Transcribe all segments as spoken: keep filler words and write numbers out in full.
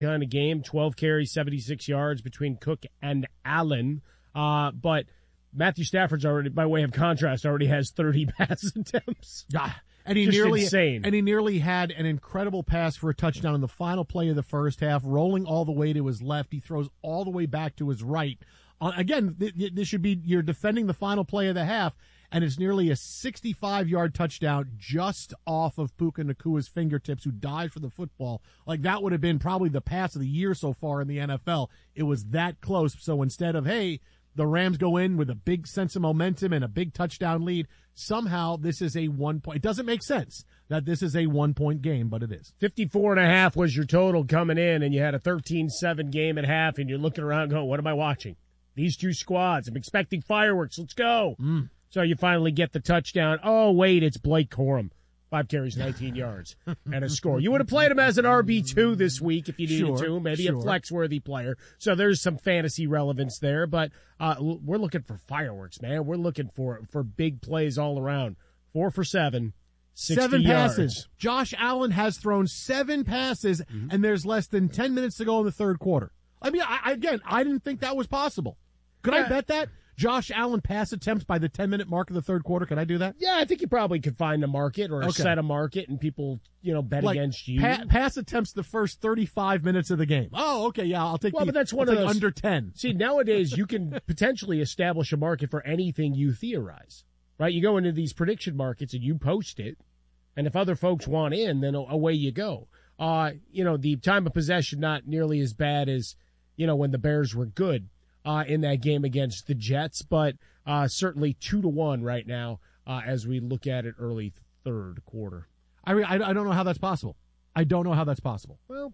kind of game, twelve carries, seventy-six yards between Cook and Allen. Uh, but Matthew Stafford's already, by way of contrast, already has thirty pass attempts. Yeah. And he Just nearly insane. and he nearly had an incredible pass for a touchdown in the final play of the first half, rolling all the way to his left. He throws all the way back to his right. Uh, again, th- th- this should be you're defending the final play of the half, and it's nearly a sixty-five-yard touchdown just off of Puka Nakua's fingertips, who dives for the football. Like, that would have been probably the pass of the year so far in the N F L. It was that close. So instead of, hey, the Rams go in with a big sense of momentum and a big touchdown lead, somehow this is a one-point. It doesn't make sense that this is a one-point game, but it is. fifty-four and a half was your total coming in, and you had a thirteen seven game at half, and you're looking around going, what am I watching? These two squads. I'm expecting fireworks. Let's go. Mm. So you finally get the touchdown. Oh, wait, it's Blake Corum. Five carries, nineteen yards, and a score. You would have played him as an R B two this week if you needed Sure, to, maybe sure. a flex-worthy player. So there's some fantasy relevance there, but uh, we're looking for fireworks, man. We're looking for for big plays all around. Four for seven, sixty Seven yards. passes. Josh Allen has thrown seven passes, Mm-hmm. and there's less than ten minutes to go in the third quarter. I mean, I, I- again, I didn't think that was possible. Could I Yeah. bet that? Josh Allen pass attempts by the ten-minute mark of the third quarter. Could I do that? Yeah, I think you probably could find a market or Okay. set a market, and people, you know, bet Like, against you. pa- pass attempts the first thirty-five minutes of the game. Oh, okay, yeah, I'll take Well, the, but that's I'll one of take those- under ten. See, nowadays you can potentially establish a market for anything you theorize, right? You go into these prediction markets and you post it, and if other folks want in, then away you go. Uh, you know, the time of possession not nearly as bad as, you know, when the Bears were good uh, in that game against the Jets, but uh, certainly two to one right now uh, as we look at it early third quarter. I, mean, I I don't know how that's possible. I don't know how that's possible. Well,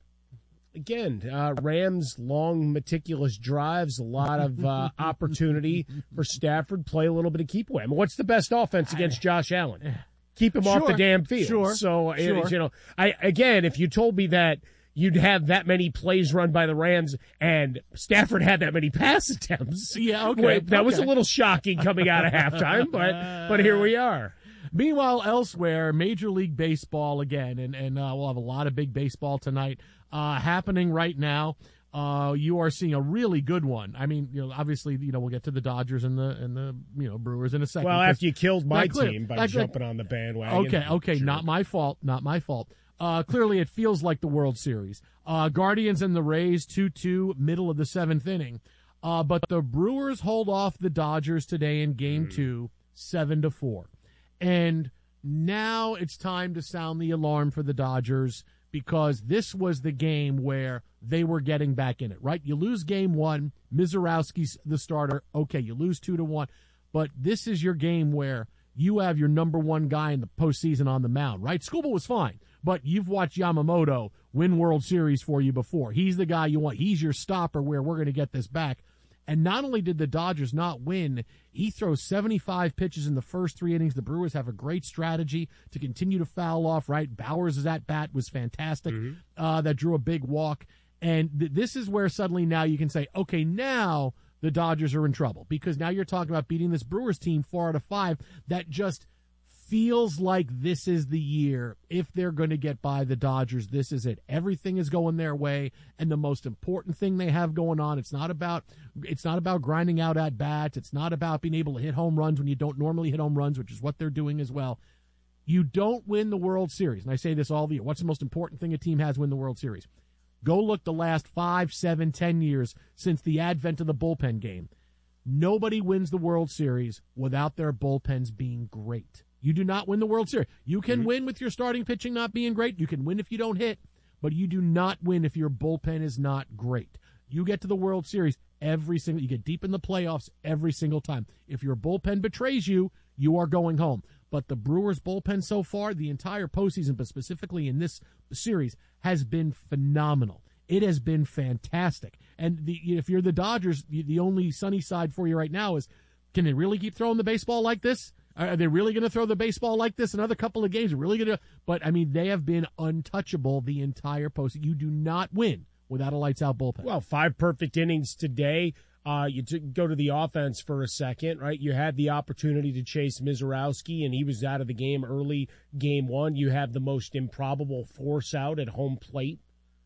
again, uh, Rams long, meticulous drives, a lot of uh, opportunity for Stafford. Play a little bit of keep away. I mean, what's the best offense against Josh Allen? Keep him off the Sure, damn field. sure, So, it- sure. you know, I again, if you told me that you'd have that many plays run by the Rams and Stafford had that many pass attempts, Yeah, okay, wait, that was a okay. little shocking coming out of halftime, but but here we are. Meanwhile, elsewhere, Major League Baseball again, and, and uh, we'll have a lot of big baseball tonight uh, happening right now. Uh, you are seeing a really good one. I mean, you know, obviously, you know, we'll get to the Dodgers and the and the you know Brewers in a second. Well, 'cause- after you killed my That clear- team by that- jumping on the bandwagon. Okay, okay, Sure. not my fault, not my fault. Uh, clearly, it feels like the World Series. Uh, Guardians and the Rays, two two, middle of the seventh inning. Uh, but the Brewers hold off the Dodgers today in Game Two, seven to four, and now it's time to sound the alarm for the Dodgers because this was the game where they were getting back in it. Right? You lose Game One, Mizorowski's the starter. Okay, you lose two to one, but this is your game where you have your number one guy in the postseason on the mound, right? Skubal was fine, but you've watched Yamamoto win World Series for you before. He's the guy you want. He's your stopper where we're going to get this back. And not only did the Dodgers not win, he throws seventy-five pitches in the first three innings. The Brewers have a great strategy to continue to foul off, right? Bowers' at bat was fantastic. Uh, that drew a big walk. And th- this is where suddenly now you can say, okay, now the Dodgers are in trouble because now you're talking about beating this Brewers team four out of five that just feels like this is the year. If they're going to get by the Dodgers, this is it. Everything is going their way, and the most important thing they have going on, it's not about it's not about grinding out at bats. It's not about being able to hit home runs when you don't normally hit home runs, which is what they're doing as well. You don't win the World Series, and I say this all the year. What's the most important thing a team has win the World Series? Go look the last five, seven, ten years since the advent of the bullpen game. Nobody wins the World Series without their bullpens being great. You do not win the World Series. You can win with your starting pitching not being great. You can win if you don't hit, but you do not win if your bullpen is not great. You get to the World Series every single, you get deep in the playoffs every single time. If your bullpen betrays you, you are going home. But the Brewers bullpen so far, the entire postseason, but specifically in this series, has been phenomenal. It has been fantastic. And the, if you're the Dodgers, the, the only sunny side for you right now is, can they really keep throwing the baseball like this? Are they really going to throw the baseball like this another couple of games? Are really going to? But, I mean, they have been untouchable the entire postseason. You do not win without a lights-out bullpen. Well, five perfect innings today. Uh, you t- go to the offense for a second, right? You had the opportunity to chase Mizorowski, and he was out of the game early game one. You have the most improbable force out at home plate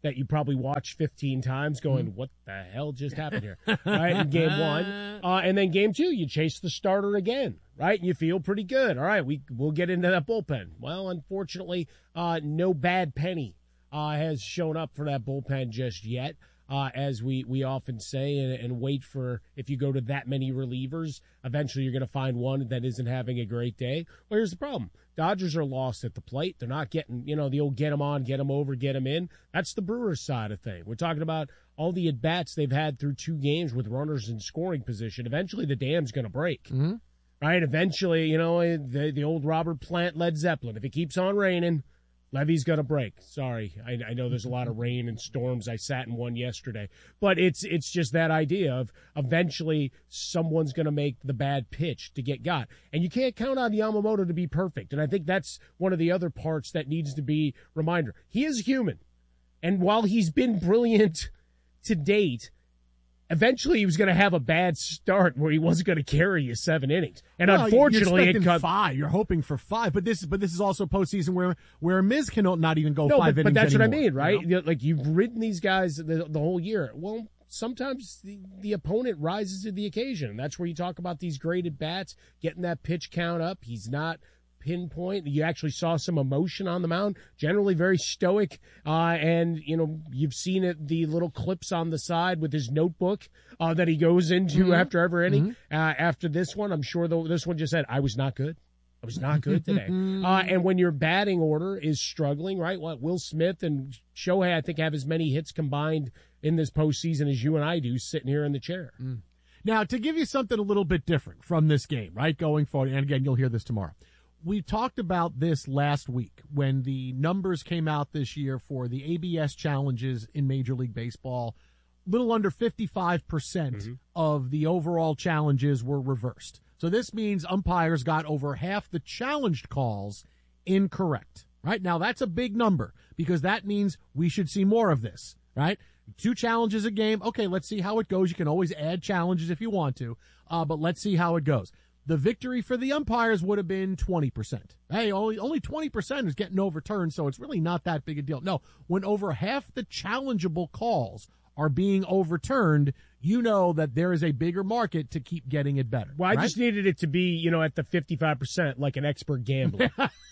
that you probably watched fifteen times going, what the hell just happened here? Right, in game one. Uh, and then game two, you chase the starter again, right? And you feel pretty good. All right, we, we'll get into that bullpen. Well, unfortunately, uh, no bad penny uh, has shown up for that bullpen just yet. Uh, as we, we often say, and, and wait for, if you go to that many relievers, eventually you're going to find one that isn't having a great day. Well, here's the problem. Dodgers are lost at the plate. They're not getting, you know, the old get them on, get them over, get them in. That's the Brewers side of thing. We're talking about all the at-bats they've had through two games with runners in scoring position. Eventually the dam's going to break, mm-hmm. right? Eventually, you know, the, the old Robert Plant Led Zeppelin. If it keeps on raining, levee's going to break. Sorry. I, I know there's a lot of rain and storms. I sat in one yesterday. But it's it's just that idea of eventually someone's going to make the bad pitch to get got. And you can't count on Yamamoto to be perfect. And I think that's one of the other parts that needs to be reminder. He is human. And while he's been brilliant to date, eventually he was going to have a bad start where he wasn't going to carry you seven innings. And well, unfortunately, you're it cut five. You're hoping for five, but this but this is also postseason where where Miz can not even go no, five but, innings but that's anymore, what I mean, right? You know? Like you've ridden these guys the, the whole year. Well, sometimes the, the opponent rises to the occasion. And that's where you talk about these great at bats, getting that pitch count up. He's not pinpoint. You actually saw some emotion on the mound, generally very stoic. Uh, and, you know, you've seen it, the little clips on the side with his notebook uh, that he goes into mm-hmm. after every inning. Mm-hmm. Uh, after this one, I'm sure the, this one just said, I was not good. I was not good today. uh, and when your batting order is struggling, right? What Will Smith and Shohei, I think, have as many hits combined in this postseason as you and I do sitting here in the chair. Mm. Now, to give you something a little bit different from this game, right, going forward, and again, you'll hear this tomorrow. We talked about this last week when the numbers came out this year for the A B S challenges in Major League Baseball. A little under fifty-five percent mm-hmm. of the overall challenges were reversed. So this means umpires got over half the challenged calls incorrect, right? Now, that's a big number because that means we should see more of this, right? Two challenges a game. Okay, let's see how it goes. You can always add challenges if you want to, uh, but let's see how it goes. The victory for the umpires would have been twenty percent. Hey, only only twenty percent is getting overturned, so it's really not that big a deal. No, when over half the challengeable calls are being overturned, you know that there is a bigger market to keep getting it better. Well, I right? just needed it to be, you know, at the fifty-five percent like an expert gambler.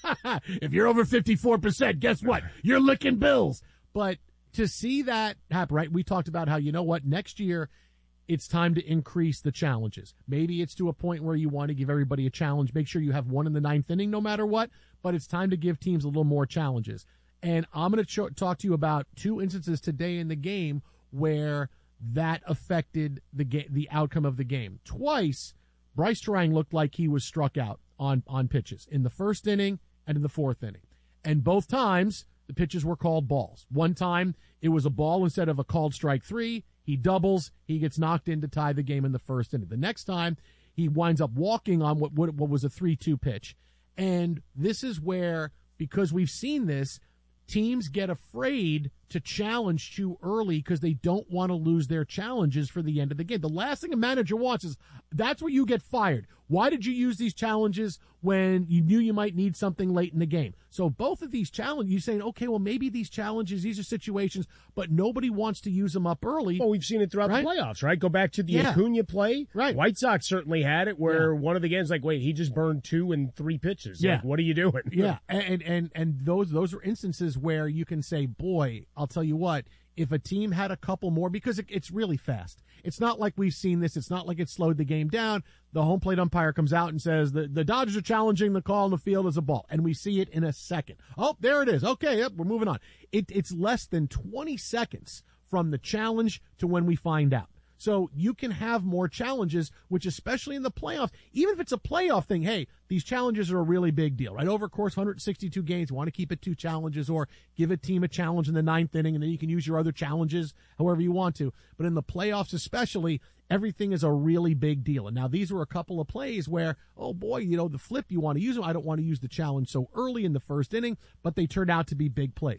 If you're over fifty-four percent, guess what? You're licking bills. But to see that happen, right, we talked about how, you know what, next year it's time to increase the challenges. Maybe it's to a point where you want to give everybody a challenge. Make sure you have one in the ninth inning no matter what, but it's time to give teams a little more challenges. And I'm going to ch- talk to you about two instances today in the game where that affected the ga- the outcome of the game. Twice, Bryce Terang looked like he was struck out on, on pitches, in the first inning and in the fourth inning. And both times, the pitches were called balls. One time, it was a ball instead of a called strike three. He doubles. He gets knocked in to tie the game in the first inning. The next time, he winds up walking on what, what, what was a three two pitch. And this is where, because we've seen this, teams get afraid to challenge too early because they don't want to lose their challenges for the end of the game. The last thing a manager wants is, that's where you get fired. Why did you use these challenges when you knew you might need something late in the game? So both of these challenges, you're saying, okay, well, maybe these challenges, these are situations, but nobody wants to use them up early. Well, we've seen it throughout right? the playoffs, right? Go back to the yeah. Acuna play. Right. White Sox certainly had it where yeah. one of the games, like, wait, he just burned two and three pitches. Yeah. Like, what are you doing? Yeah, and, and, and those, those are instances where you can say, boy, I'll tell you what, if a team had a couple more, because it, it's really fast. It's not like we've seen this. It's not like it slowed the game down. The home plate umpire comes out and says the, the Dodgers are challenging the call in the field as a ball. And we see it in a second. Oh, there it is. Okay, yep, we're moving on. It, it's less than twenty seconds from the challenge to when we find out. So you can have more challenges, which especially in the playoffs, even if it's a playoff thing, hey, these challenges are a really big deal, right? Over, of course, one hundred sixty-two games, you want to keep it two challenges or give a team a challenge in the ninth inning, and then you can use your other challenges however you want to. But in the playoffs especially, everything is a really big deal. And now these were a couple of plays where, oh boy, you know, the flip, you want to use them. I don't want to use the challenge so early in the first inning, but they turned out to be big plays.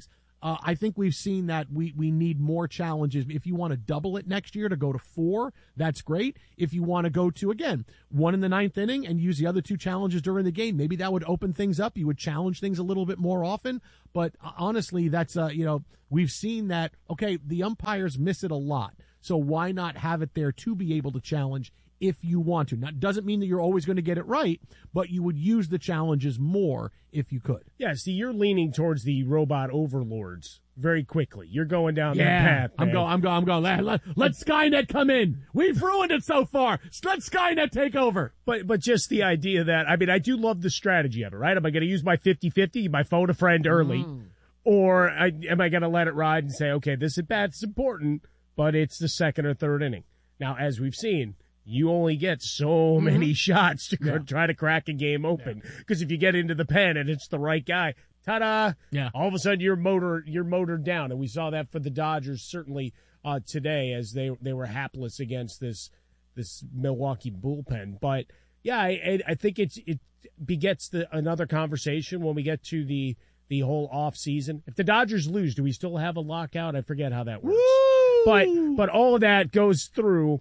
Uh, I think we've seen that we, we need more challenges. If you want to double it next year to go to four, that's great. If you want to go to, again, one in the ninth inning and use the other two challenges during the game, maybe that would open things up. You would challenge things a little bit more often. But uh, honestly, that's, uh, you know, we've seen that, okay, the umpires miss it a lot. So why not have it there to be able to challenge if you want to? Now, it doesn't mean that you're always going to get it right, but you would use the challenges more if you could. Yeah, see, you're leaning towards the robot overlords very quickly. You're going down yeah, that path, man. I'm going, I'm going, I'm going. Let, let, let Skynet come in. We've ruined it so far. Let Skynet take over. But but just the idea that, I mean, I do love the strategy of it, right? Am I going to use my fifty-fifty, my phone a friend early, mm. or I, am I going to let it ride and say, okay, this at bat's important, but it's the second or third inning. Now, as we've seen, you only get so many mm-hmm. shots to yeah. try to crack a game open. Because yeah. if you get into the pen and it's the right guy, ta-da! Yeah. All of a sudden you're motor you're motored down, and we saw that for the Dodgers certainly uh, today as they they were hapless against this this Milwaukee bullpen. But yeah, I, I think it's it begets the another conversation when we get to the the whole off season. If the Dodgers lose, do we still have a lockout? I forget how that works. Woo! But but all of that goes through.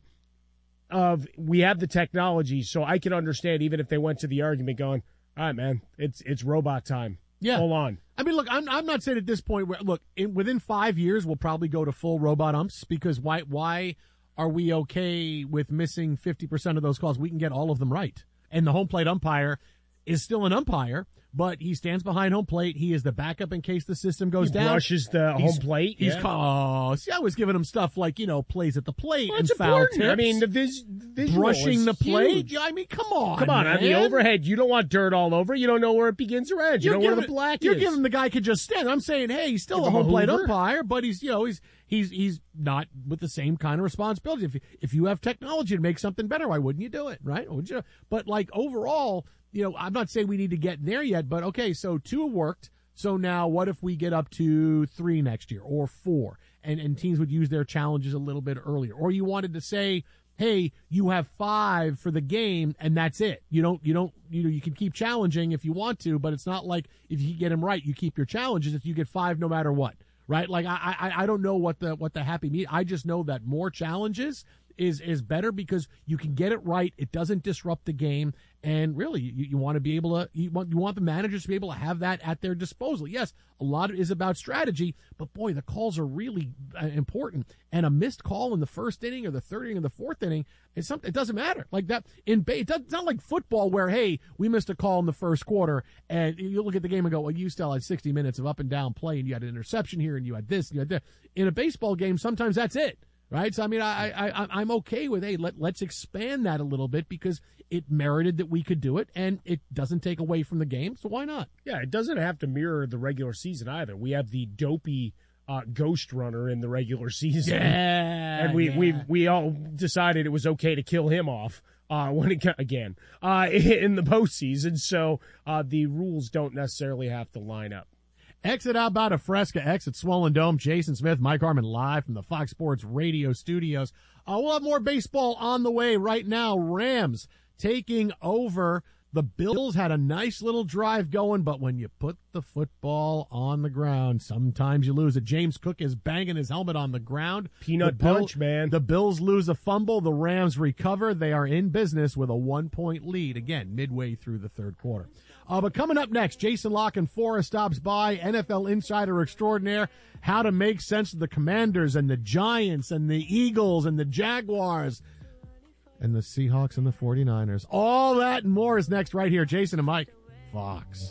Of we have the technology, so I can understand even if they went to the argument going, all right, man, it's it's robot time. Yeah. Hold on. I mean, look, I'm I'm not saying at this point where look, in, within five years we'll probably go to full robot umps because why why are we okay with missing fifty percent of those calls? We can get all of them right. And the home plate umpire is still an umpire, but he stands behind home plate. He is the backup in case the system goes he down. Brushes the he's, home plate. He's yeah. call, oh, see, I was giving him stuff like, you know, plays at the plate well, and it's foul important. tips. I mean, the vis- visual brushing the plate. Huge. Yeah, I mean, come on, come on. man. On the overhead, you don't want dirt all over. You don't know where it begins or ends. You You're don't know giving, where the black you're is. You're giving the guy could just stand. I'm saying, hey, he's still Give a home a plate Hoover. umpire, but he's, you know, he's he's he's not with the same kind of responsibility. If you, if you have technology to make something better, why wouldn't you do it, right? Would you? But like overall. You know, I'm not saying we need to get there yet, but okay, so two worked. So now what if we get up to three next year or four and, and teams would use their challenges a little bit earlier? Or you wanted to say, hey, you have five for the game and that's it. You don't, you don't, you know, you can keep challenging if you want to, but it's not like if you get them right, you keep your challenges if you get five no matter what, right? Like I, I, I don't know what the, what the happy meet. I just know that more challenges is is better because you can get it right. It doesn't disrupt the game. And really, you, you want to be able to, you want, you want the managers to be able to have that at their disposal. Yes, a lot of it is about strategy, but boy, the calls are really uh, important. And a missed call in the first inning or the third inning or the fourth inning, it's something, it doesn't matter. Like that in base, it doesn't, it's not like football where, hey, we missed a call in the first quarter and you look at the game and go, well, you still had sixty minutes of up and down play and you had an interception here and you had this and you had that. In a baseball game, sometimes that's it. Right. So, I mean, I, I, I'm okay with, hey, let, let's expand that a little bit because it merited that we could do it and it doesn't take away from the game. So why not? Yeah, it doesn't have to mirror the regular season either. We have the dopey uh, ghost runner in the regular season. Yeah. And we, yeah. we, we all decided it was okay to kill him off uh, when it got, again, uh, in the postseason. So uh, the rules don't necessarily have to line up. Exit out about a Fresca, exit Swollen Dome. Jason Smith, Mike Harmon live from the Fox Sports Radio studios. Uh, we'll have more baseball on the way right now. Rams taking over. The Bills had a nice little drive going, but when you put the football on the ground, sometimes you lose it. James Cook is banging his helmet on the ground. Peanut the punch, Bill, man. The Bills lose a fumble. The Rams recover. They are in business with a one-point lead, again, midway through the third quarter. Uh, but coming up next, Jason Lock and Forrest stops by, N F L insider extraordinaire, how to make sense of the Commanders and the Giants and the Eagles and the Jaguars and the Seahawks and the forty-niners. All that and more is next right here. Jason and Mike, Fox.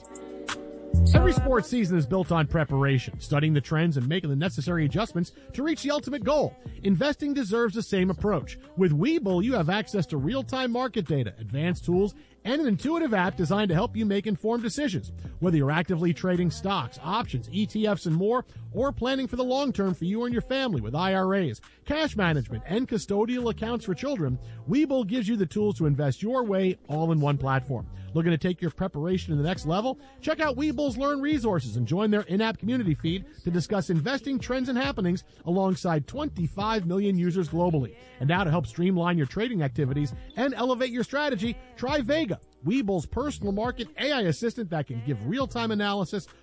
Every sports season is built on preparation, studying the trends and making the necessary adjustments to reach the ultimate goal. Investing deserves the same approach. With Webull, you have access to real-time market data, advanced tools, and an intuitive app designed to help you make informed decisions. Whether you're actively trading stocks, options, E T Fs, and more, or planning for the long term for you and your family with I R As, cash management, and custodial accounts for children, Webull gives you the tools to invest your way all in one platform. Looking to take your preparation to the next level? Check out Webull's Learn Resources and join their in-app community feed to discuss investing trends and happenings alongside twenty-five million users globally. And now to help streamline your trading activities and elevate your strategy, try Vega, Webull's personal market A I assistant that can give real-time analysis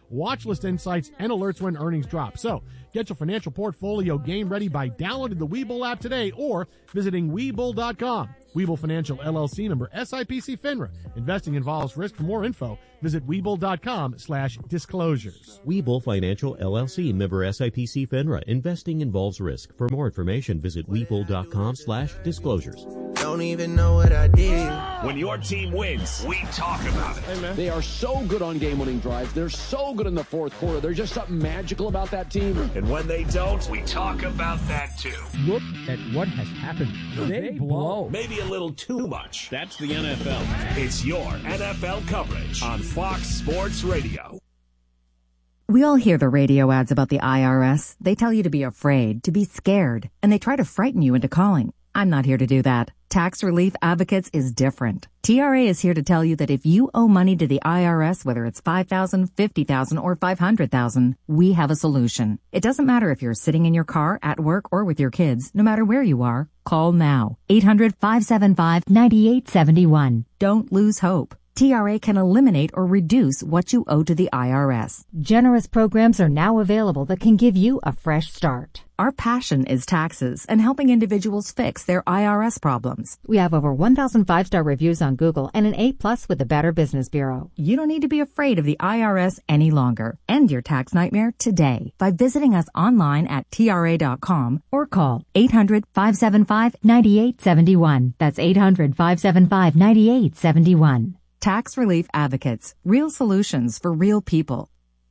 watch list insights, and alerts when earnings drop. So get your financial portfolio game ready by downloading the Webull app today or visiting Webull dot com. Webull Financial L L C, member S I P C FINRA. Investing involves risk. For more info, visit Webull dot com slash disclosures. Webull Financial L L C, member S I P C FINRA. Investing involves risk. For more information, visit Webull dot com slash disclosures. Don't even know what I did. When your team wins, we talk about it. Hey, they are so good on game-winning drives. They're so good in the fourth quarter. There's just something magical about that team. And when they don't, we talk about that too. Look at what has happened. They, they blow. Maybe a little too much. That's the N F L. It's your N F L coverage on Fox Sports Radio. We all hear the radio ads about the I R S. They tell you to be afraid, to be scared, and they try to frighten you into calling. I'm not here to do that. Tax Relief Advocates is different. T R A is here to tell you that if you owe money to the I R S, whether it's five thousand dollars, fifty thousand dollars, or five hundred thousand dollars, we have a solution. It doesn't matter if you're sitting in your car, at work, or with your kids. No matter where you are, call now. eight hundred, five seven five, nine eight seven one. Don't lose hope. T R A can eliminate or reduce what you owe to the I R S. Generous programs are now available that can give you a fresh start. Our passion is taxes and helping individuals fix their I R S problems. We have over one thousand five-star reviews on Google and an A plus with the Better Business Bureau. You don't need to be afraid of the I R S any longer. End your tax nightmare today by visiting us online at T R A dot com or call eight hundred, five seven five, nine eight seven one. That's eight hundred, five seven five, nine eight seven one. Tax Relief Advocates. Real solutions for real people.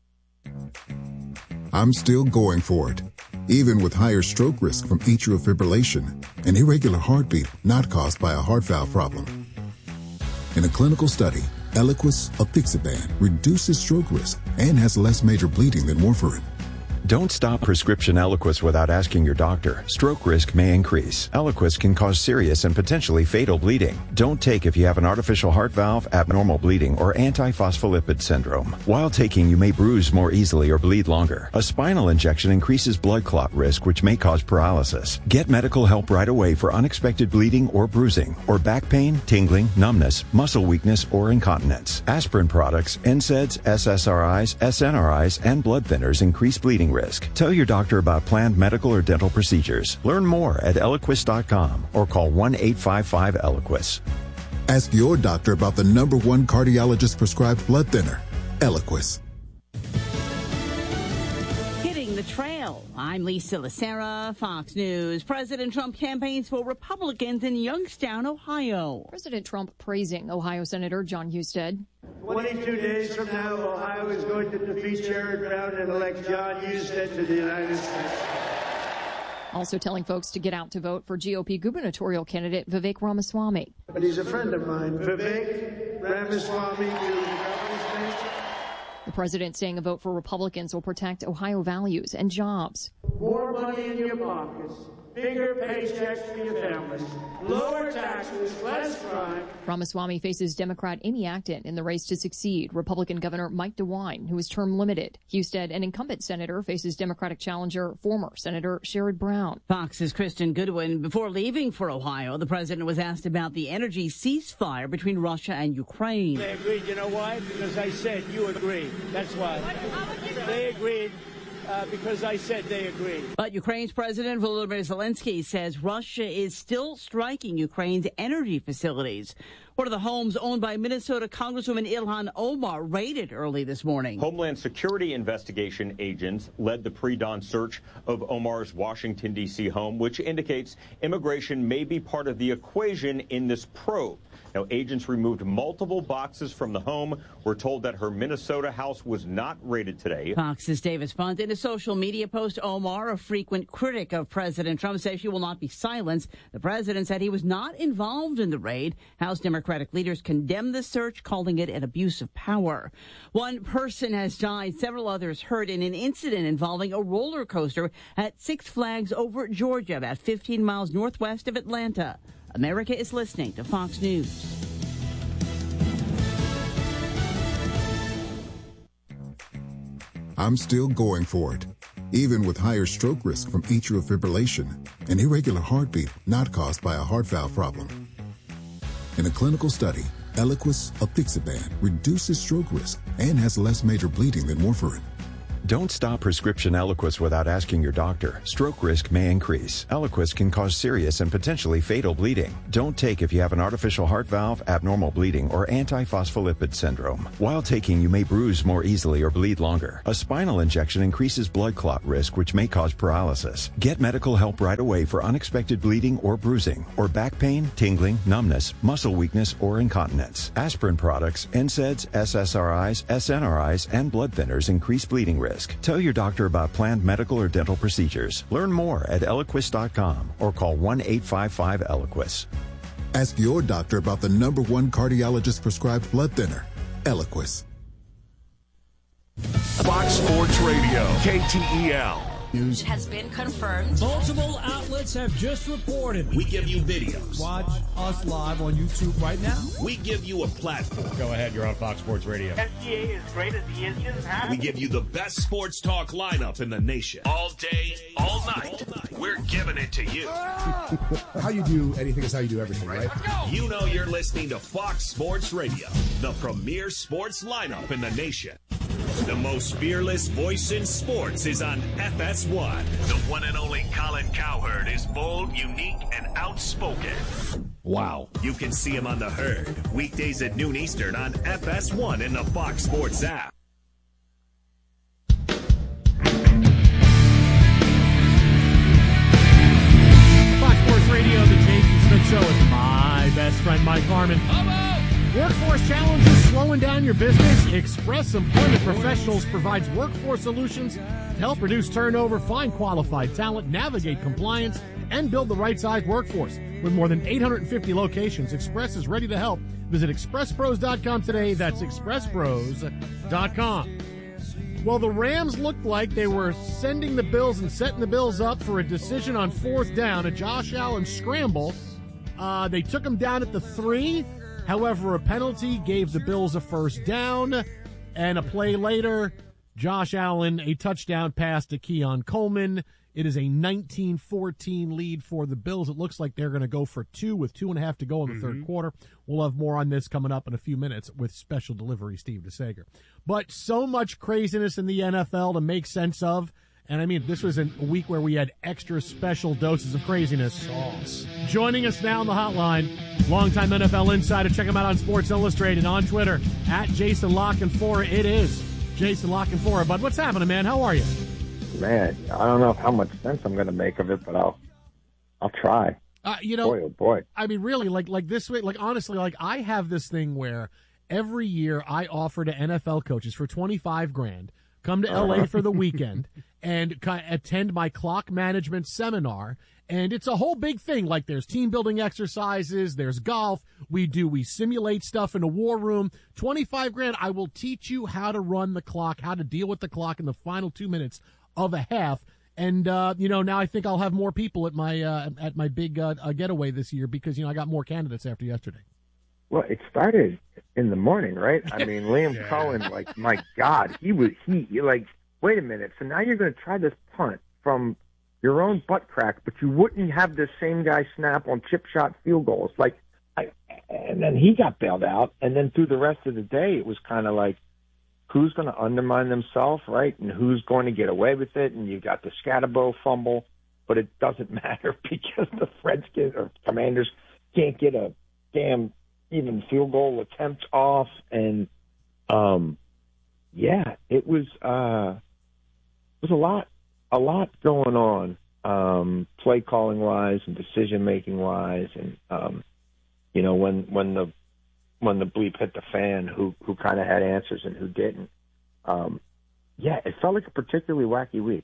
I'm still going for it. Even with higher stroke risk from atrial fibrillation, an irregular heartbeat not caused by a heart valve problem. In a clinical study, Eliquis apixaban reduces stroke risk and has less major bleeding than warfarin. Don't stop prescription Eliquis without asking your doctor. Stroke risk may increase. Eliquis can cause serious and potentially fatal bleeding. Don't take if you have an artificial heart valve, abnormal bleeding, or antiphospholipid syndrome. While taking, you may bruise more easily or bleed longer. A spinal injection increases blood clot risk, which may cause paralysis. Get medical help right away for unexpected bleeding or bruising, or back pain, tingling, numbness, muscle weakness, or incontinence. Aspirin products, N SAIDs, S S R Is, S N R Is, and blood thinners increase bleeding risk. Tell your doctor about planned medical or dental procedures. Learn more at Eliquis dot com or call one eight five five Eliquis. Ask your doctor about the number one cardiologist prescribed blood thinner, Eliquis. Hitting the trail. I'm Lisa Lacera, Fox News. President Trump campaigns for Republicans in Youngstown, Ohio. President Trump praising Ohio Senator Jon Husted. twenty-two days from now, Ohio is going to defeat Sherrod Brown and elect Jon Husted to the United States. Also telling folks to get out to vote for G O P gubernatorial candidate Vivek Ramaswamy. But he's a friend of mine. Vivek Ramaswamy to the governor's bench. The president saying a vote for Republicans will protect Ohio values and jobs. More money in your pockets, bigger paychecks for your families, lower taxes, less crime. Ramaswamy faces Democrat Amy Acton in the race to succeed Republican Governor Mike DeWine, who is term limited. Husted, an incumbent senator, faces Democratic challenger former Senator Sherrod Brown. Fox's Kristen Goodwin. Before leaving for Ohio, the president was asked about the energy ceasefire between Russia and Ukraine. They agreed. You know why? Because I said you agreed. That's why. They agreed. Uh, because I said they agreed. But Ukraine's President Volodymyr Zelensky says Russia is still striking Ukraine's energy facilities. One of the homes owned by Minnesota Congresswoman Ilhan Omar raided early this morning. Homeland Security investigation agents led the pre-dawn search of Omar's Washington, D C home, which indicates immigration may be part of the equation in this probe. Now, agents removed multiple boxes from the home. We're told that her Minnesota house was not raided today. Fox's Davis Bunt. In a social media post, Omar, a frequent critic of President Trump, says she will not be silenced. The president said he was not involved in the raid. House Democratic leaders condemned the search, calling it an abuse of power. One person has died, several others hurt in an incident involving a roller coaster at Six Flags over Georgia, about fifteen miles northwest of Atlanta. America is listening to Fox News. I'm still going for it. Even with higher stroke risk from atrial fibrillation, an irregular heartbeat not caused by a heart valve problem. In a clinical study, Eliquis, apixaban, reduces stroke risk and has less major bleeding than warfarin. Don't stop prescription Eliquis without asking your doctor. Stroke risk may increase. Eliquis can cause serious and potentially fatal bleeding. Don't take if you have an artificial heart valve, abnormal bleeding, or antiphospholipid syndrome. While taking, you may bruise more easily or bleed longer. A spinal injection increases blood clot risk, which may cause paralysis. Get medical help right away for unexpected bleeding or bruising, or back pain, tingling, numbness, muscle weakness, or incontinence. Aspirin products, N SAIDs, S S R Is, S N R Is, and blood thinners increase bleeding risk. Tell your doctor about planned medical or dental procedures. Learn more at Eliquis dot com or call one eight five five Eliquis. Ask your doctor about the number one cardiologist prescribed blood thinner, Eliquis. Fox Sports Radio, K T E L. News has been confirmed. Multiple outlets have just reported. We give you videos. Watch us live on YouTube right now. We give you a platform. Go ahead, you're on Fox Sports Radio. S G A is great as the Indians have. We give you the best sports talk lineup in the nation. All day, all night. All night. We're giving it to you. How you do anything is how you do everything, right? You know you're listening to Fox Sports Radio, the premier sports lineup in the nation. The most fearless voice in sports is on F S one. The one and only Colin Cowherd is bold, unique, and outspoken. Wow. You can see him on The Herd, weekdays at noon Eastern on F S one and the Fox Sports app. Fox Sports Radio, the Jason Smith Show with my best friend Mike Harmon. Workforce challenges slowing down your business? Express Employment Professionals provides workforce solutions to help reduce turnover, find qualified talent, navigate compliance, and build the right-sized workforce. With more than eight hundred fifty locations, Express is ready to help. Visit express pros dot com today. That's express pros dot com. Well, the Rams looked like they were sending the Bills and setting the Bills up for a decision on fourth down, a Josh Allen scramble. Uh, they took him down at the three. However, a penalty gave the Bills a first down, and a play later, Josh Allen, a touchdown pass to Keon Coleman. It is a nineteen fourteen lead for the Bills. It looks like they're going to go for two with two and a half to go in the mm-hmm. third quarter. We'll have more on this coming up in a few minutes with special delivery Steve DeSager. But so much craziness in the N F L to make sense of. And I mean, this was a week where we had extra special doses of craziness. Sauce. Joining us now on the hotline, longtime N F L insider. Check him out on Sports Illustrated, on Twitter, at Jason La Canfora. It is Jason La Canfora. Bud, what's happening, man? How are you? Man, I don't know how much sense I'm going to make of it, but I'll, I'll try. Uh, you know, boy, oh boy. I mean, really, like, like this way, like, honestly, like, I have this thing where every year I offer to N F L coaches for twenty-five grand, come to L A for the weekend and attend my clock management seminar. And it's a whole big thing. Like, there's team building exercises, there's golf. We do, we simulate stuff in a war room. twenty-five grand. I will teach you how to run the clock, how to deal with the clock in the final two minutes of a half. And, uh, you know, now I think I'll have more people at my, uh, at my big, uh, uh, getaway this year because, you know, I got more candidates after yesterday. Well, it started in the morning, right? I mean, Liam yeah. Cohen, like, my God, he was, he, you're like, wait a minute. So now you're going to try this punt from your own butt crack, but you wouldn't have the same guy snap on chip shot field goals. Like, I, and then he got bailed out. And then through the rest of the day, it was kind of like, who's going to undermine themselves, right? And who's going to get away with it? And you got the Scatterbo fumble, but it doesn't matter because the Redskins or Commanders can't get a damn even field goal attempt off. And, um, yeah, it was, uh, it was a lot, a lot going on, um, play calling wise and decision making wise. And, um, you know, when, when the, when the bleep hit the fan, who, who kind of had answers and who didn't. Um, yeah, it felt like a particularly wacky week.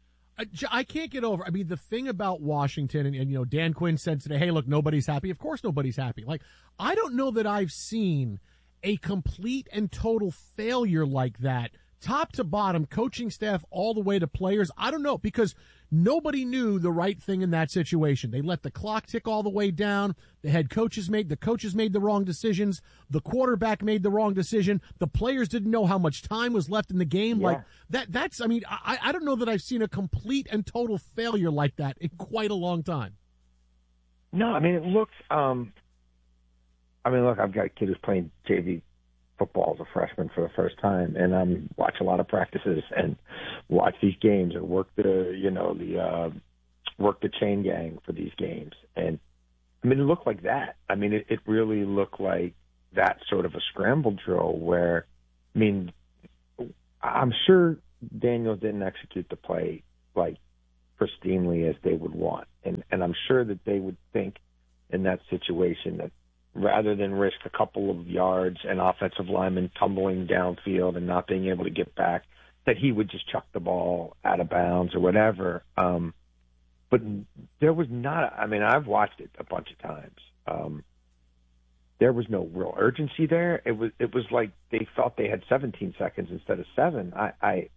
I can't get over. I mean, the thing about Washington, and, and you know, Dan Quinn said today, "Hey, look, nobody's happy." Of course, nobody's happy. Like, I don't know that I've seen a complete and total failure like that, top to bottom, coaching staff all the way to players. I don't know, because nobody knew the right thing in that situation. They let the clock tick all the way down. The head coaches made the coaches made the wrong decisions. The quarterback made the wrong decision. The players didn't know how much time was left in the game. Yeah. Like that. That's. I mean, I, I don't know that I've seen a complete and total failure like that in quite a long time. No, I mean, it looks. Um, I mean, look, I've got a kid who's playing J V football as a freshman for the first time, and I um, watch a lot of practices and watch these games and work the, you know, the uh, work the chain gang for these games. And I mean, it looked like that. I mean, it, it really looked like that sort of a scramble drill where, I mean, I'm sure Daniels didn't execute the play like pristinely as they would want, and and I'm sure that they would think in that situation that rather than risk a couple of yards and offensive linemen tumbling downfield and not being able to get back, that he would just chuck the ball out of bounds or whatever. Um, but there was not, I mean, I've watched it a bunch of times. Um, there was no real urgency there. It was, it was like they felt they had seventeen seconds instead of seven. I, I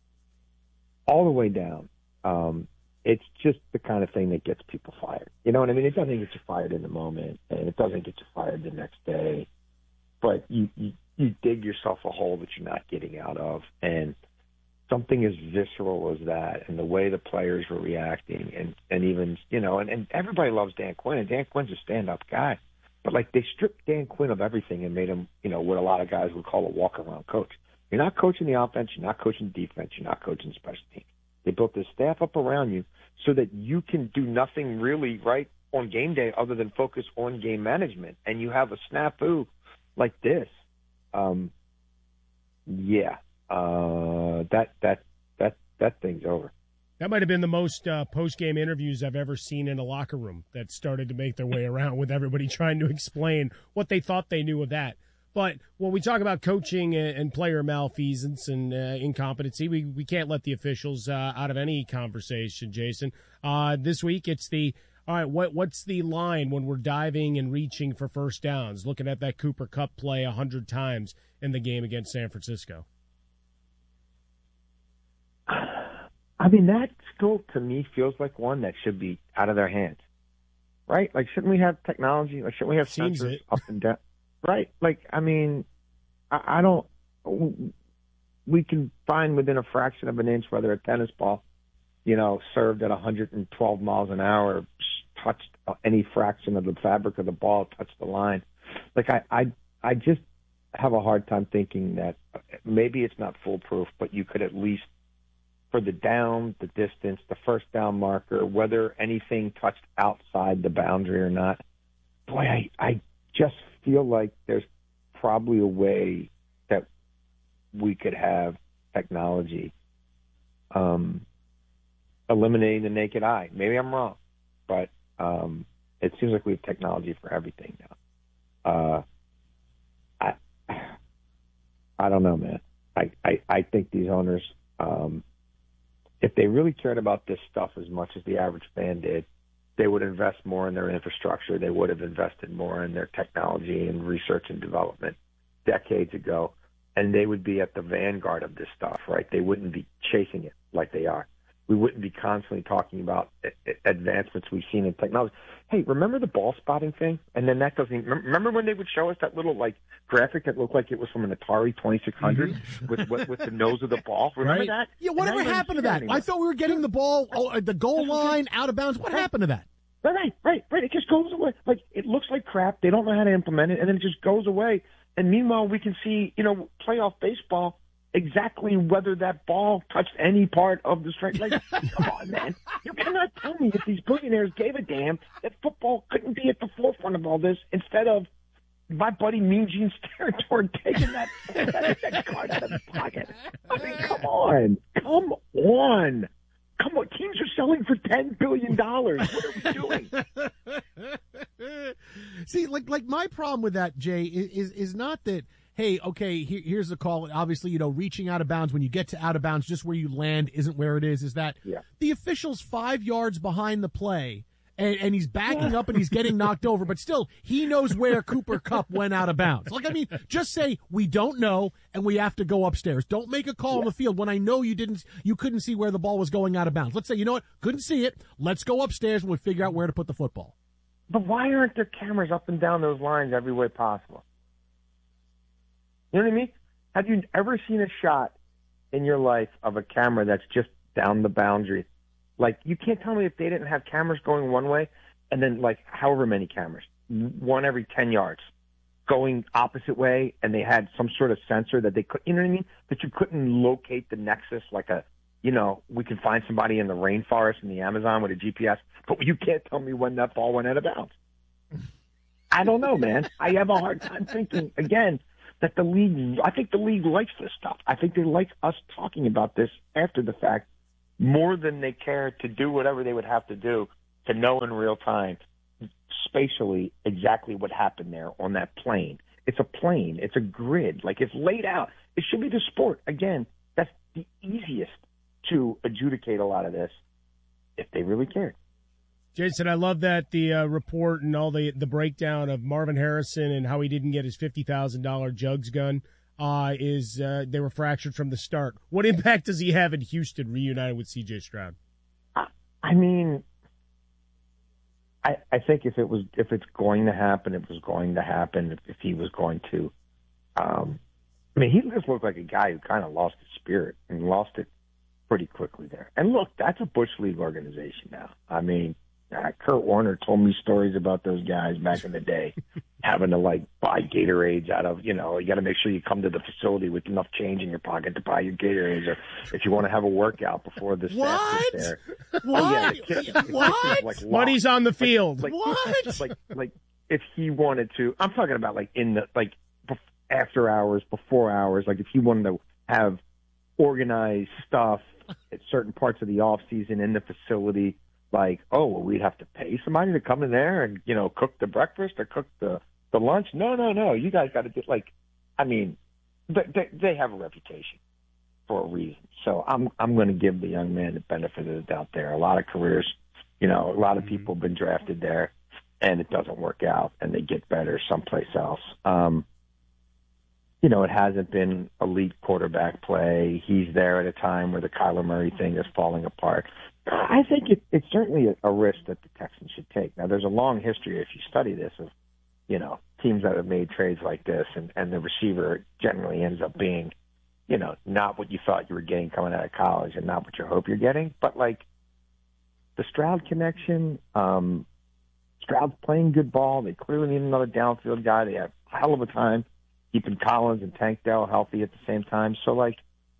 all the way down. Um, It's just the kind of thing that gets people fired. You know what I mean? It doesn't get you fired in the moment, and it doesn't get you fired the next day. But you, you, you dig yourself a hole that you're not getting out of. And something as visceral as that, and the way the players were reacting, and, and even, you know, and, and everybody loves Dan Quinn, and Dan Quinn's a stand-up guy. But, like, they stripped Dan Quinn of everything and made him, you know, what a lot of guys would call a walk-around coach. You're not coaching the offense. You're not coaching the defense. You're not coaching special teams. They built this staff up around you so that you can do nothing really right on game day other than focus on game management. And you have a snafu like this. Um, yeah, uh, that that that that thing's over. That might have been the most uh, post-game interviews I've ever seen in a locker room that started to make their way around with everybody trying to explain what they thought they knew of that. But when we talk about coaching and player malfeasance and uh, incompetency, we, we can't let the officials uh, out of any conversation, Jason. Uh, this week, it's the, all right, what what's the line when we're diving and reaching for first downs, looking at that Cooper Kupp play a hundred times in the game against San Francisco? I mean, that still, to me, feels like one that should be out of their hands, right? Like, shouldn't we have technology? Like, shouldn't we have Seems sensors it. up and down? Right. Like, I mean, I, I don't, we can find within a fraction of an inch whether a tennis ball, you know, served at one hundred twelve miles an hour, touched any fraction of the fabric of the ball, touched the line. Like, I, I, I just have a hard time thinking that maybe it's not foolproof, but you could at least, for the down, the distance, the first down marker, whether anything touched outside the boundary or not. Boy, I, I just feel like there's probably a way that we could have technology um, eliminating the naked eye. Maybe I'm wrong, but um, it seems like we have technology for everything now. Uh, I I don't know, man. I, I, I think these owners, um, if they really cared about this stuff as much as the average fan did, they would invest more in their infrastructure. They would have invested more in their technology and research and development decades ago, and they would be at the vanguard of this stuff, right? They wouldn't be chasing it like they are. We wouldn't be constantly talking about advancements we've seen in technology. Hey, remember the ball spotting thing? And then that doesn't. Remember when they would show us that little like graphic that looked like it was from an Atari twenty-six hundred mm-hmm. with, with with the nose of the ball? Remember right. that? Yeah. Whatever happened to that? I thought we were getting the ball oh, at the goal line out of bounds. What right. happened to that? Right, right, right, right. It just goes away. Like it looks like crap. They don't know how to implement it, and then it just goes away. And meanwhile, we can see, you know, playoff baseball. Exactly whether that ball touched any part of the strike. Like, come on, man. You cannot tell me if these billionaires gave a damn that football couldn't be at the forefront of all this instead of my buddy Mean Gene's territory taking that, that, that card out of his pocket. I mean, come on. Come on. Come on. Teams are selling for ten billion dollars. What are we doing? See, like, like my problem with that, Jay, is, is, is not that, hey, okay, here, here's the call. Obviously, you know, reaching out of bounds, when you get to out of bounds, just where you land isn't where it is, is that yeah. the official's five yards behind the play, and, and he's backing yeah. up and he's getting knocked over, but still, he knows where Cooper Kupp went out of bounds. Like, I mean, just say, we don't know, and we have to go upstairs. Don't make a call yeah. on the field when I know you didn't, you couldn't see where the ball was going out of bounds. Let's say, you know what, couldn't see it. Let's go upstairs and we'll figure out where to put the football. But why aren't there cameras up and down those lines every way possible? You know what I mean? Have you ever seen a shot in your life of a camera that's just down the boundary? Like, you can't tell me if they didn't have cameras going one way and then, like, however many cameras, one every ten yards. going opposite way, and they had some sort of sensor that they could, you know what I mean? That you couldn't locate the nexus like a, you know, we can find somebody in the rainforest in the Amazon with a G P S, but you can't tell me when that ball went out of bounds. I don't know, man. I have a hard time thinking, again, that the league, I think the league likes this stuff. I think they like us talking about this after the fact more than they care to do whatever they would have to do to know in real time spatially exactly what happened there on that plane. It's a plane. It's a grid. Like, it's laid out. It should be the sport. Again, that's the easiest to adjudicate a lot of this if they really cared. Jason, I love that the uh, report and all the, the breakdown of Marvin Harrison and how he didn't get his fifty thousand dollars jugs gun uh, is uh, they were fractured from the start. What impact does he have in Houston reunited with C J Stroud? I, I mean, I, I think if it was if it's going to happen, it was going to happen. If, if he was going to, um, I mean, he just looked like a guy who kind of lost his spirit and lost it pretty quickly there. And look, that's a Bush League organization now. I mean, uh, Kurt Warner told me stories about those guys back in the day, having to like buy Gatorades out of, you know, you got to make sure you come to the facility with enough change in your pocket to buy your Gatorades, or if you want to have a workout before the staff is there. What? Oh, yeah, the kid, the what? Like Money's on the field. Like, like, what? Like, like if he wanted to, I'm talking about like in the like after hours, before hours. Like if he wanted to have organized stuff at certain parts of the off season in the facility. Like, oh, well, we'd have to pay somebody to come in there and, you know, cook the breakfast or cook the, the lunch. No, no, no. You guys got to do, like, I mean, they, they have a reputation for a reason. So I'm I'm going to give the young man the benefit of the doubt there. A lot of careers, you know, a lot of people have been drafted there, and it doesn't work out, and they get better someplace else. Um, you know, it hasn't been elite quarterback play. He's there at a time where the Kyler Murray thing is falling apart. I think it, it's certainly a, a risk that the Texans should take. Now, there's a long history, if you study this, of, you know, teams that have made trades like this, and, and the receiver generally ends up being, you know, not what you thought you were getting coming out of college and not what you hope you're getting. But, like, the Stroud connection, um, Stroud's playing good ball. They clearly need another downfield guy. They have a hell of a time keeping Collins and Tank Dell healthy at the same time. So, like,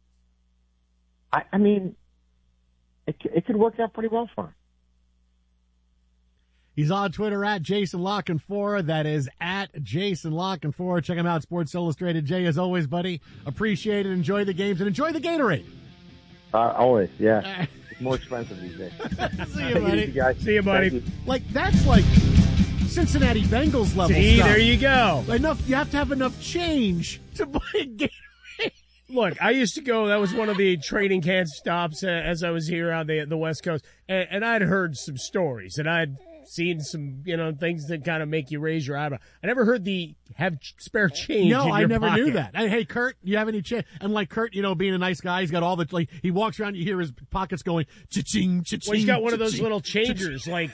I, I mean, it, it could work out pretty well for him. He's on Twitter at Jason Lockenfora. That is at Jason Lockenfora. Check him out, Sports Illustrated. Jay, as always, buddy, appreciate it. Enjoy the games and enjoy the Gatorade. Uh, always, yeah. It's more expensive these days. See you, buddy. You guys. See you, buddy. You. Like, that's like Cincinnati Bengals level See, stuff. there you go. Enough, you have to have enough change to buy a Gatorade. Look, I used to go, that was one of the training camp stops uh, as I was here on the the West Coast, and, and I'd heard some stories, and I'd seen some, you know, things that kind of make you raise your eyebrow. I never heard the have spare change No, in your I never pocket. knew that. Hey, hey, Kurt, you have any change? And like Kurt, you know, being a nice guy, he's got all the, like, he walks around, you hear his pockets going, cha-ching, cha-ching. Well, he's got one of those cha-ching, little changers, like,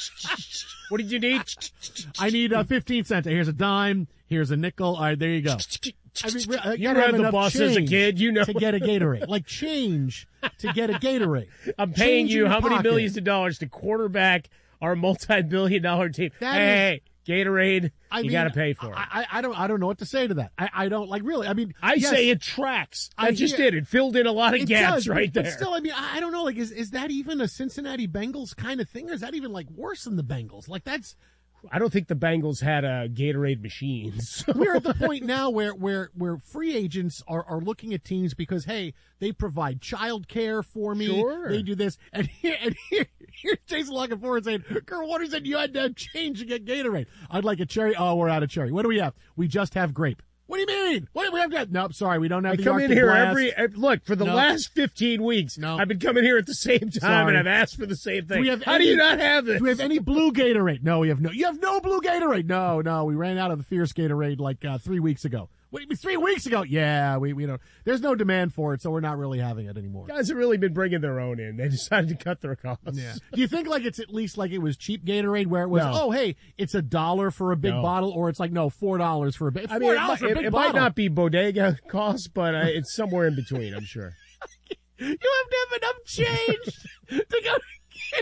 what did you need? I need uh, fifteen cents. Here's a dime. Here's a nickel. All right, there you go. I mean, I You rode the bus as a kid, you know. To get a Gatorade. Like change to get a Gatorade. I'm paying Change you in how your many pocket. millions of dollars to quarterback our multi-billion dollar team. That hey, Gatorade, I you mean, got to pay for it. I, I, I don't I don't know what to say to that. I, I don't, like, really. I mean, I yes, say it tracks. I, I just hear- did. It filled in a lot of it gaps does, right but there. Still, I mean, I, I don't know. Like, is is that even a Cincinnati Bengals kind of thing, or is that even like worse than the Bengals? Like, that's I don't think the Bengals had a Gatorade machines. we're at the point now where where where free agents are are looking at teams because, hey, they provide child care for me. Sure. They do this, and here and here here's Jason Lockenfora saying, Kurt Warner said you had to have change to get Gatorade. I'd like a cherry. Oh, we're out of cherry. What do we have? We just have grape. What do you mean? What do we have? To have? Nope, sorry, we don't have I the come in Arctic here Blast. every uh, look for the No. last fifteen weeks. No. I've been coming here at the same time, Sorry. and I've asked for the same thing. Do we have How any- do you not have this? Do we have any blue Gatorade? No, we have no. You have no blue Gatorade? No, no. We ran out of the Fierce Gatorade like uh, three weeks ago. What do you mean, three weeks ago? Yeah, we we don't. There's no demand for it, so we're not really having it anymore. Guys have really been bringing their own in. They decided to cut their costs. Yeah. Do you think like it's at least like it was cheap Gatorade where it was, No. oh, hey, it's a dollar for a big No. bottle, or it's like, no, four dollars for a big I mean, it, four dollars for a it, big it might bottle. not be bodega cost, but uh, it's somewhere in between, I'm sure. You have to have enough change to go to Gatorade.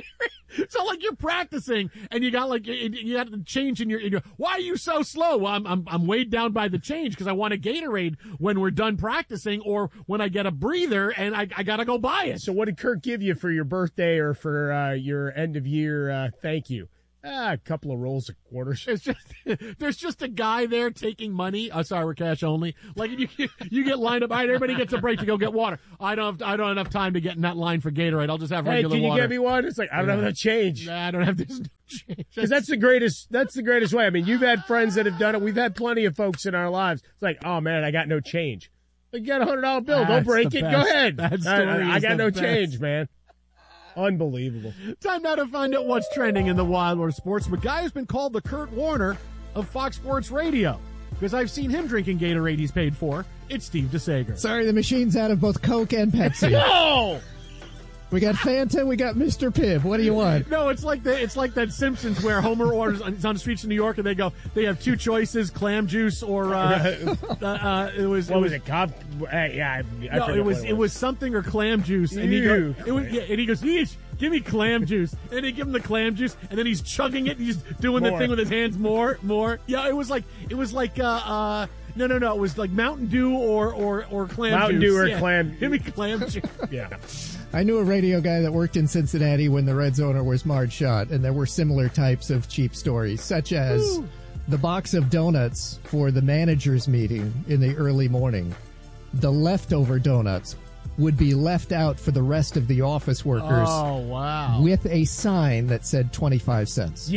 So like you're practicing and you got like you, you got the change in your, in your. Why are you so slow? Well, I'm I'm I'm weighed down by the change because I want a Gatorade when we're done practicing or when I get a breather and I I gotta go buy it. So what did Kirk give you for your birthday or for uh, your end of year uh, thank you? Ah, a couple of rolls of quarters. It's just there's just a guy there taking money. Oh, sorry, we're cash only. Like you, you get lined up. All right, everybody gets a break to go get water. I don't have I don't have enough time to get in that line for Gatorade. I'll just have hey, regular can you water. get me one? It's like I don't Yeah. have enough change. Nah, I don't have this change. Because that's the greatest. That's the greatest way. I mean, you've had friends that have done it. We've had plenty of folks in our lives. It's like, oh man, I got no change. Like, you got a hundred dollar bill. Don't That's break the it. best. Go ahead. That I, story I, I is got the no best. change, man. Unbelievable. Time now to find out what's trending in the Wild World of Sports. The guy who's been called the Kurt Warner of Fox Sports Radio because I've seen him drinking Gatorade he's paid for. It's Steve DeSager. Sorry, the machine's out of both Coke and Pepsi. No! We got Fanta, we got Mister Pibb. What do you want? No, it's like the it's like that Simpsons where Homer orders on, on the streets of New York and they go they have two choices, clam juice or uh, uh, uh it was What it was it? Cop? Uh, yeah, I, I no, forget it was, what it was something or clam juice, and he Ew. goes, it was, yeah, and he goes, "Yeesh, give me clam juice," and they give him the clam juice, and then he's chugging it, and he's doing the More. thing with his hands, more, more. Yeah, it was like it was like uh, uh no, no, no, it was like Mountain Dew or or or clam Mountain juice. Dew or Yeah. clam- Give me clam juice. Yeah. I knew a radio guy that worked in Cincinnati when the Reds owner was Marge Schott, and there were similar types of cheap stories, such as Ooh. the box of donuts for the manager's meeting in the early morning. The leftover donuts would be left out for the rest of the office workers Oh wow! with a sign that said twenty-five cents.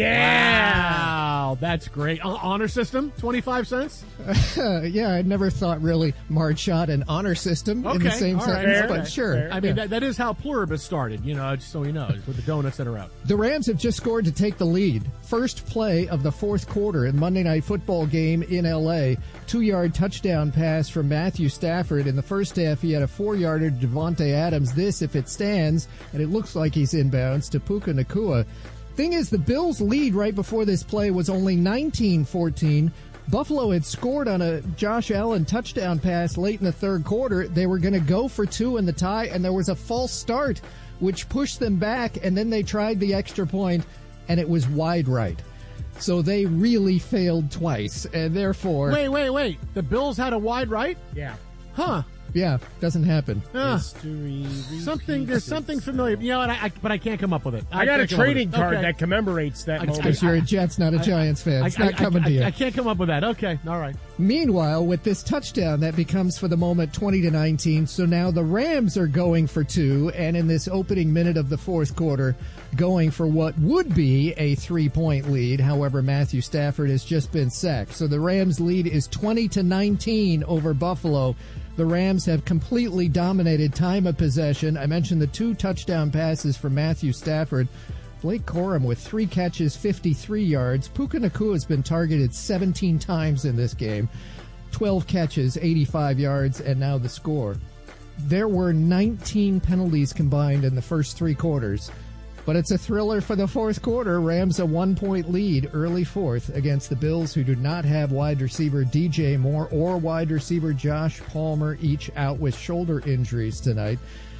Wow, that's great. Uh, honor system, twenty-five cents. Yeah, I never thought really Marge Schott and honor system Okay, in the same all right, sentence, fair, but okay, sure. fair. I mean, yeah. that, that is how Pluribus started, you know, just so you know, with the donuts that are out. The Rams have just scored to take the lead. First play of the fourth quarter in Monday Night Football game in L A. Two-yard touchdown pass from Matthew Stafford. In the first half, he had a four-yarder to Devontae Adams. This, if it stands, and it looks like he's inbounds, to Puka Nacua. Thing is, the Bills' lead right before this play was only nineteen fourteen. Buffalo had scored on a Josh Allen touchdown pass late in the third quarter. They were going to go for two in the tie, and there was a false start, which pushed them back, and then they tried the extra point, and it was wide right. So they really failed twice, and therefore... Wait, wait, wait. The Bills had a wide right? Yeah. Huh. Yeah, doesn't happen. Ah. History Something, there's something familiar. You know what? I, I, but I can't come up with it. I got a can't come up with trading it. card Okay. that commemorates that I- moment. Because you're a Jets, not a Giants fan. It's I, not I- coming I, to you. I, I can't come up with that. Okay, all right. Meanwhile, with this touchdown, that becomes for the moment twenty to nineteen. So now the Rams are going for two, and in this opening minute of the fourth quarter, going for what would be a three-point lead. However, Matthew Stafford has just been sacked. So the Rams' lead is twenty to nineteen over Buffalo. The Rams have completely dominated time of possession. I mentioned the two touchdown passes for Matthew Stafford. Blake Corum with three catches, fifty-three yards. Puka Nacua has been targeted seventeen times in this game. twelve catches, eighty-five yards, and now the score. There were nineteen penalties combined in the first three quarters. But it's a thriller for the fourth quarter. Rams a one-point lead early fourth against the Bills, who do not have wide receiver D J Moore or wide receiver Josh Palmer, each out with shoulder injuries tonight.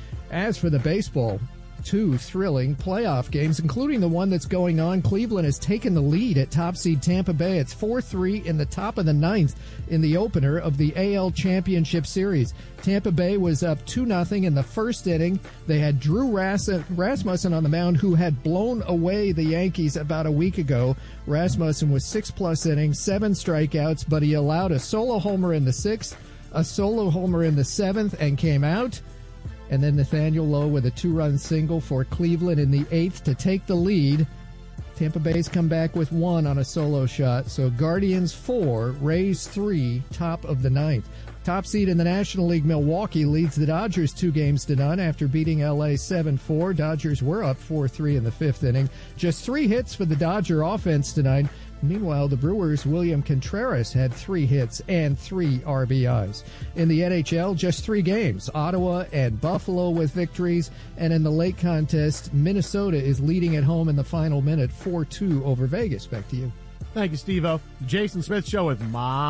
As for the baseball, two thrilling playoff games, including the one that's going on. Cleveland has taken the lead at top seed Tampa Bay. It's four three in the top of the ninth in the opener of the A L Championship Series. Tampa Bay was up two nothing in the first inning. They had Drew Ras- Rasmussen on the mound, who had blown away the Yankees about a week ago. Rasmussen was six-plus innings, seven strikeouts, but he allowed a solo homer in the sixth, a solo homer in the seventh, and came out. And then Nathaniel Lowe with a two-run single for Cleveland in the eighth to take the lead. Tampa Bay's come back with one on a solo shot. So Guardians four, Rays three, top of the ninth. Top seed in the National League, Milwaukee, leads the Dodgers two games to none after beating L A seven four. Dodgers were up four three in the fifth inning. Just three hits for the Dodger offense tonight. Meanwhile, the Brewers' William Contreras had three hits and three R B Is. In the N H L, just three games. Ottawa and Buffalo with victories. And in the late contest, Minnesota is leading at home in the final minute, four two over Vegas. Back to you. Thank you, Steve-O. The Jason Smith Show with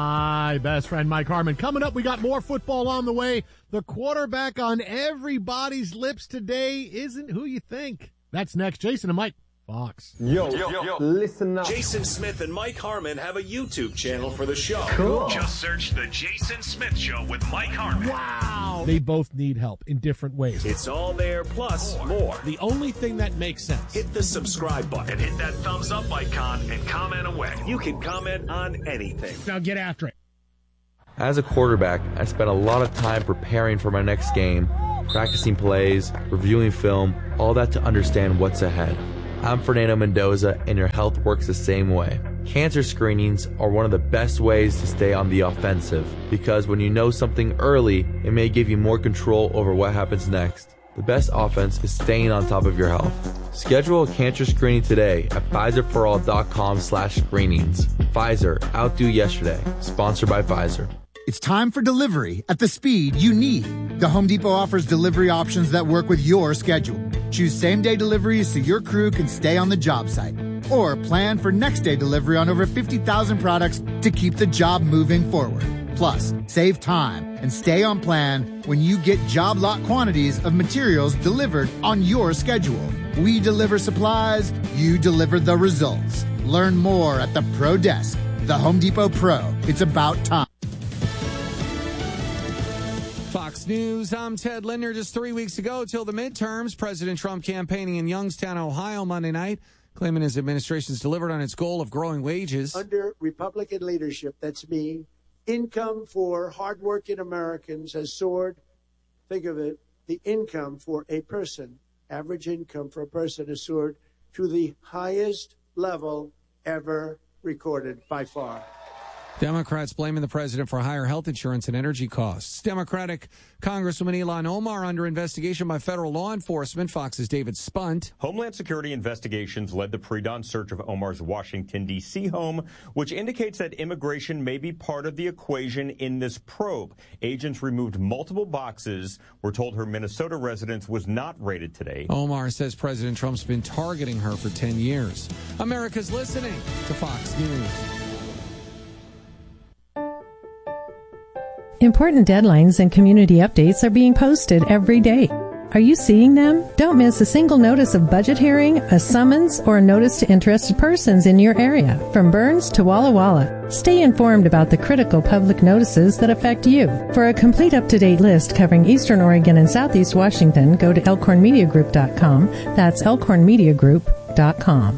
my best friend, Mike Harmon. Coming up, we got more football on the way. The quarterback on everybody's lips today isn't who you think. That's next. Jason and Mike. Fox. Yo, yo, yo, listen up. Jason Smith and Mike Harmon have a YouTube channel for the show. Cool. Just search The Jason Smith Show with Mike Harmon. Wow. They both need help in different ways. It's all there, plus more. more. The only thing that makes sense. Hit the subscribe button and hit that thumbs up icon and comment away. You can comment on anything. Now get after it. As a quarterback, I spent a lot of time preparing for my next game, practicing plays, reviewing film, all that to understand what's ahead. I'm Fernando Mendoza, and your health works the same way. Cancer screenings are one of the best ways to stay on the offensive, because when you know something early, it may give you more control over what happens next. The best offense is staying on top of your health. Schedule a cancer screening today at Pfizer For All dot com slash screenings. Pfizer, outdo yesterday. Sponsored by Pfizer. It's time for delivery at the speed you need. The Home Depot offers delivery options that work with your schedule. Choose same-day deliveries so your crew can stay on the job site. Or plan for next-day delivery on over fifty thousand products to keep the job moving forward. Plus, save time and stay on plan when you get job lot quantities of materials delivered on your schedule. We deliver supplies, you deliver the results. Learn more at the Pro Desk. The Home Depot Pro. It's about time. Fox News, I'm Ted Linder. Just three weeks ago till the midterms, President Trump campaigning in Youngstown, Ohio Monday night, claiming his administration's delivered on its goal of growing wages. Under Republican leadership, that's me, income for hardworking Americans has soared. Think of it, the income for a person, average income for a person has soared to the highest level ever recorded by far. Democrats blaming the president for higher health insurance and energy costs. Democratic Congresswoman Ilhan Omar under investigation by federal law enforcement. Fox's David Spunt. Homeland Security investigations led the pre-dawn search of Omar's Washington, D C home, which indicates that immigration may be part of the equation in this probe. Agents removed multiple boxes. We're told her Minnesota residence was not raided today. Omar says President Trump's been targeting her for ten years. America's listening to Fox News. Important deadlines and community updates are being posted every day. Are you seeing them? Don't miss a single notice of budget hearing, a summons, or a notice to interested persons in your area, from Burns to Walla Walla. Stay informed about the critical public notices that affect you. For a complete up-to-date list covering Eastern Oregon and Southeast Washington, go to elkhorn media group dot com. That's elkhorn media group dot com.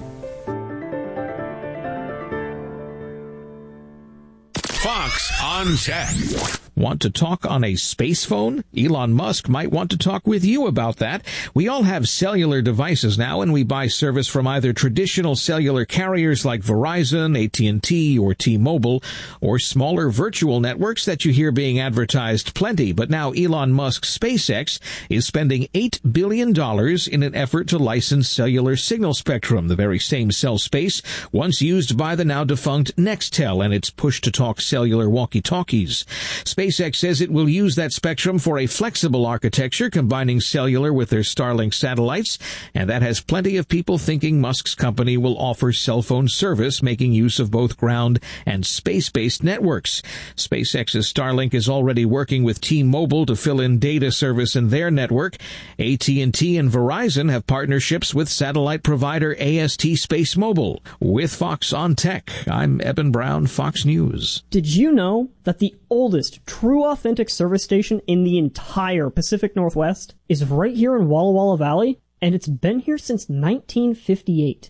Fox on Tech. Want to talk on a space phone? Elon Musk might want to talk with you about that. We all have cellular devices now, and we buy service from either traditional cellular carriers like Verizon, A T and T, or T-Mobile, or smaller virtual networks that you hear being advertised plenty. But now Elon Musk's SpaceX is spending eight billion dollars in an effort to license cellular signal spectrum, the very same cell space once used by the now-defunct Nextel and its push-to-talk cellular walkie-talkies. SpaceX says it will use that spectrum for a flexible architecture combining cellular with their Starlink satellites, and that has plenty of people thinking Musk's company will offer cell phone service making use of both ground and space-based networks. SpaceX's Starlink is already working with T-Mobile to fill in data service in their network. A T and T and Verizon have partnerships with satellite provider A S T Space Mobile. With Fox on Tech, I'm Eben Brown, Fox News. Did you know that the oldest true authentic service station in the entire Pacific Northwest is right here in Walla Walla Valley, and it's been here since nineteen fifty-eight.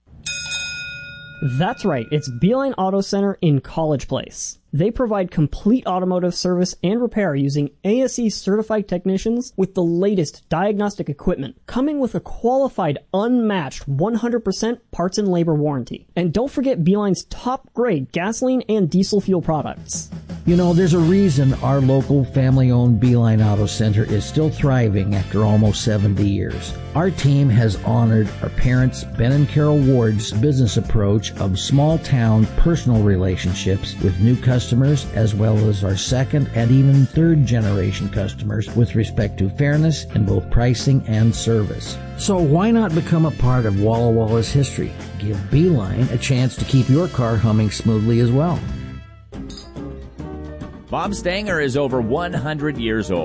That's right, it's Beeline Auto Center in College Place. They provide complete automotive service and repair using A S E certified technicians with the latest diagnostic equipment, coming with a qualified, unmatched one hundred percent parts and labor warranty. And don't forget Beeline's top-grade gasoline and diesel fuel products. You know, there's a reason our local family-owned Beeline Auto Center is still thriving after almost seventy years. Our team has honored our parents, Ben and Carol Ward's business approach of small-town personal relationships with new customers, as well as our second and even third-generation customers with respect to fairness in both pricing and service. So why not become a part of Walla Walla's history? Give Beeline a chance to keep your car humming smoothly as well. Bob Stanger is over one hundred years old.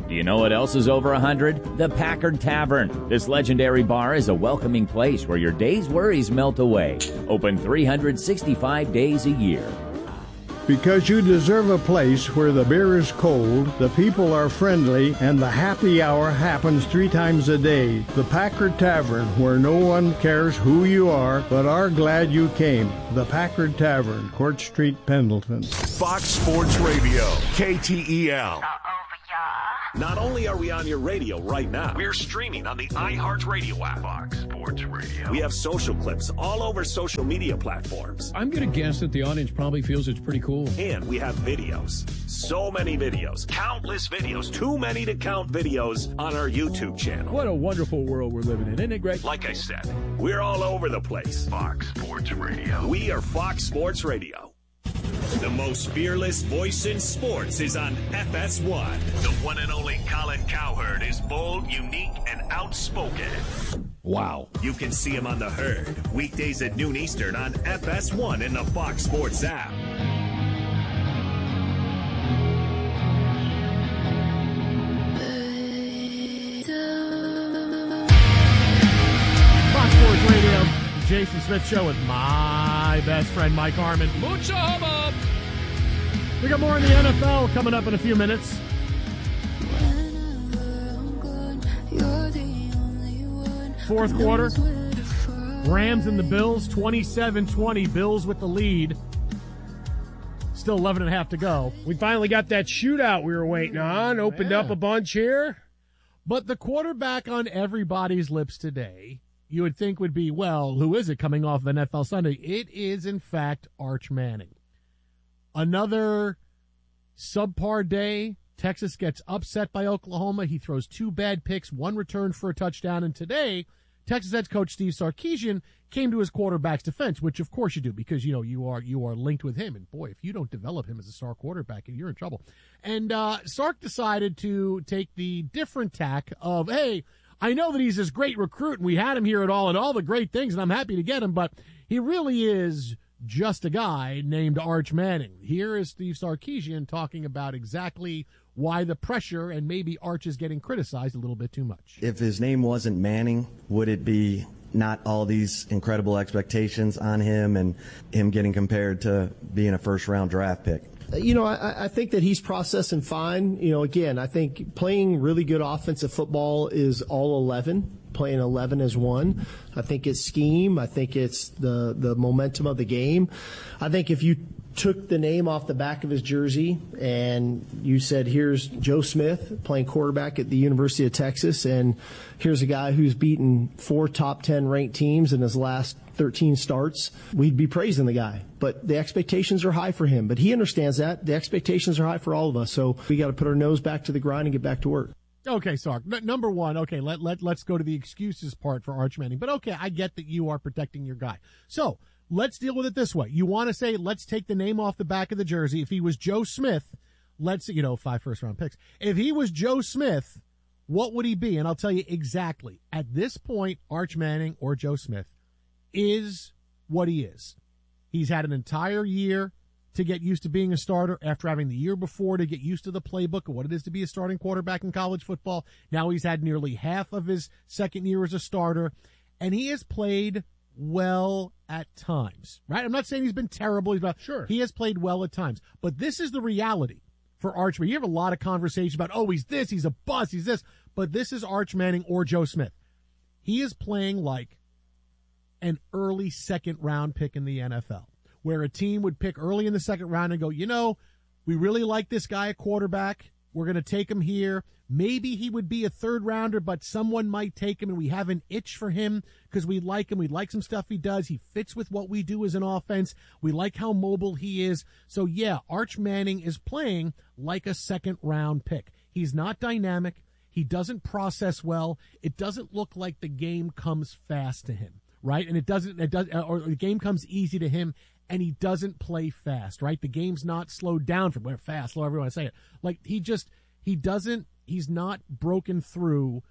Do you know what else is over one hundred? The Packard Tavern. This legendary bar is a welcoming place where your day's worries melt away. Open three hundred sixty-five days a year. Because you deserve a place where the beer is cold, the people are friendly, and the happy hour happens three times a day. The Packard Tavern, where no one cares who you are, but are glad you came. The Packard Tavern, Court Street, Pendleton. Fox Sports Radio, K T E L. Not only are we on your radio right now, we're streaming on the iHeartRadio app. Fox Sports Radio. We have social clips all over social media platforms. I'm going to guess that the audience probably feels it's pretty cool. And we have videos. So many videos. Countless videos. Too many to count videos on our YouTube channel. What a wonderful world we're living in, isn't it, Greg? Like I said, we're all over the place. Fox Sports Radio. We are Fox Sports Radio. The most fearless voice in sports is on F S one. The one and only Colin Cowherd is bold, unique, and outspoken. Wow. You can see him on The Herd, weekdays at noon Eastern on F S one in the Fox Sports app. Fox Sports Radio, the Jason Smith Show with my best friend Mike Harmon. Mucho hubbub! We got more in the N F L coming up in a few minutes. Fourth quarter, Rams and the Bills, twenty-seven twenty. Bills with the lead. Still eleven and a half to go. We finally got that shootout we were waiting on. Opened Yeah. up a bunch here. But the quarterback on everybody's lips today, you would think would be, well, who is it coming off of N F L Sunday? It is, in fact, Arch Manning. Another subpar day. Texas gets upset by Oklahoma. He throws two bad picks, one return for a touchdown. And today, Texas head coach Steve Sarkisian came to his quarterback's defense, which of course you do because, you know, you are you are linked with him. And boy, if you don't develop him as a star quarterback, you're in trouble. And uh, Sark decided to take the different tack of, hey, I know that he's this great recruit and we had him here at all and all the great things and I'm happy to get him, but he really is just a guy named Arch Manning. Here is Steve Sarkisian talking about exactly why the pressure and maybe Arch is getting criticized a little bit too much. If his name wasn't Manning, would it be not all these incredible expectations on him and him getting compared to being a first-round draft pick? You know, I, I think that he's processing fine. You know, again, I think playing really good offensive football is all eleven. Playing eleven as one. I think it's scheme. I think it's the, the momentum of the game. I think if you took the name off the back of his jersey and you said, here's Joe Smith playing quarterback at the University of Texas, and here's a guy who's beaten four top ten ranked teams in his last thirteen starts, we'd be praising the guy. But the expectations are high for him. But he understands that. The expectations are high for all of us. So we got to put our nose back to the grind and get back to work. Okay, Sark. N- number one, okay, let, let, let's go to the excuses part for Arch Manning. But okay, I get that you are protecting your guy. So let's deal with it this way. You want to say, let's take the name off the back of the jersey. If he was Joe Smith, let's, you know, five first round picks. If he was Joe Smith, what would he be? And I'll tell you exactly. At this point, Arch Manning or Joe Smith is what he is. He's had an entire year to get used to being a starter after having the year before to get used to the playbook of what it is to be a starting quarterback in college football. Now he's had nearly half of his second year as a starter, and he has played well at times, right? I'm not saying he's been terrible. He's not, sure. He has played well at times, but this is the reality for Arch Manning. You have a lot of conversation about, oh, he's this, he's a bust, he's this, but this is Arch Manning or Joe Smith. He is playing like an early second round pick in the N F L, where a team would pick early in the second round and go, you know, we really like this guy at quarterback. We're going to take him here. Maybe he would be a third rounder, but someone might take him and we have an itch for him because we like him. We like some stuff he does. He fits with what we do as an offense. We like how mobile he is. So yeah, Arch Manning is playing like a second round pick. He's not dynamic. He doesn't process well. It doesn't look like the game comes fast to him, right? And it doesn't, it does, or the game comes easy to him. And he doesn't play fast, right? The game's not slowed down from where fast, slow, everyone say it. Like he just, he doesn't, he's not broken through